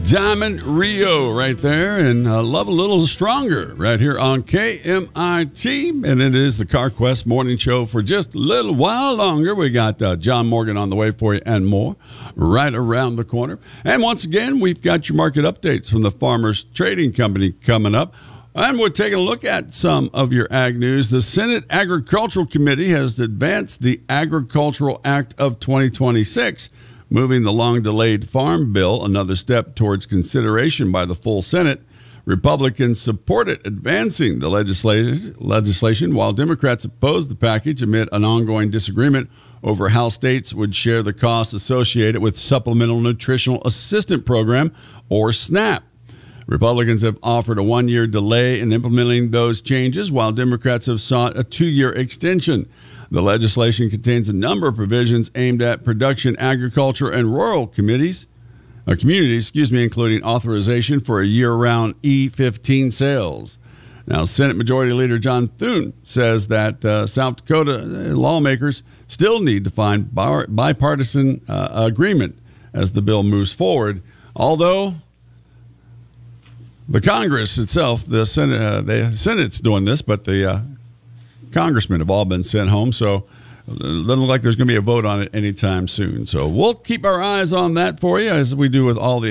Diamond Rio right there, and Love a Little Stronger right here on KMIT. And it is the CarQuest Morning Show for just a little while longer. We got John Morgan on the way for you and more right around the corner. And once again, we've got your market updates from the Farmers Trading Company coming up. And we're taking a look at some of your ag news. The Senate Agricultural Committee has advanced the Agricultural Act of 2026, moving the long-delayed Farm Bill another step towards consideration by the full Senate. Republicans supported advancing the legislation, while Democrats opposed the package amid an ongoing disagreement over how states would share the costs associated with Supplemental Nutritional Assistance Program, or SNAP. Republicans have offered a one-year delay in implementing those changes, while Democrats have sought a two-year extension. The legislation contains a number of provisions aimed at production, agriculture, and rural communities, including authorization for a year-round E15 sales. Now, Senate Majority Leader John Thune says that South Dakota lawmakers still need to find bipartisan agreement as the bill moves forward, although the Congress itself, the Senate's doing this, but the congressmen have all been sent home, so it doesn't look like there's going to be a vote on it anytime soon. So we'll keep our eyes on that for you, as we do with all the